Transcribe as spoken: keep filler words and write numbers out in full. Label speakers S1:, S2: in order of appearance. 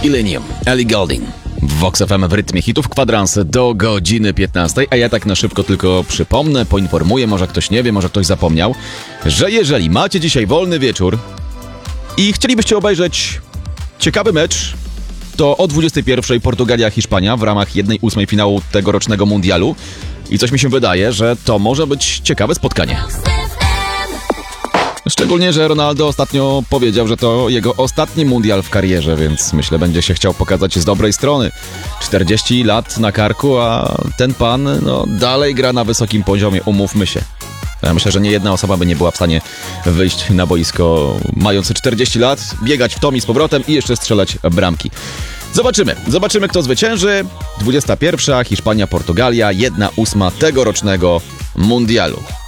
S1: Illenium, Ellie Goulding. Vox F M w rytmie hitów, kwadrans do godziny piętnastej, a ja tak na szybko tylko przypomnę, poinformuję, może ktoś nie wie, może ktoś zapomniał, że jeżeli macie dzisiaj wolny wieczór i chcielibyście obejrzeć ciekawy mecz, to o dwudziestej pierwszej Portugalia-Hiszpania w ramach jednej ósmej finału tegorocznego mundialu i coś mi się wydaje, że to może być ciekawe spotkanie. Szczególnie, że Ronaldo ostatnio powiedział, że to jego ostatni mundial w karierze, więc myślę, będzie się chciał pokazać z dobrej strony. czterdzieści lat na karku, a ten pan no, dalej gra na wysokim poziomie, umówmy się. Ja myślę, że nie jedna osoba by nie była w stanie wyjść na boisko mając czterdzieści lat, biegać w tom i z powrotem i jeszcze strzelać bramki. Zobaczymy, zobaczymy kto zwycięży. dwudziesta pierwsza Hiszpania, Portugalia, jedna ósma tegorocznego mundialu.